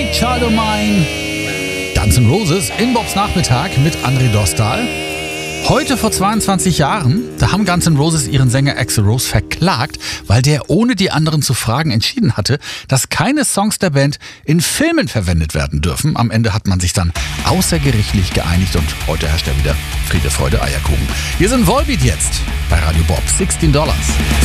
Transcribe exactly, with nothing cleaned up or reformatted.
Sweet Child O' Mine. Guns N' Roses in Bobs Nachmittag mit André Dostal. Heute vor zweiundzwanzig Jahren, da haben Guns N' Roses ihren Sänger Axl Rose verklagt, weil der ohne die anderen zu fragen entschieden hatte, dass keine Songs der Band in Filmen verwendet werden dürfen. Am Ende hat man sich dann außergerichtlich geeinigt und heute herrscht ja wieder Friede, Freude, Eierkuchen. Wir sind Volbeat jetzt bei Radio Bob. sechzehn Dollars.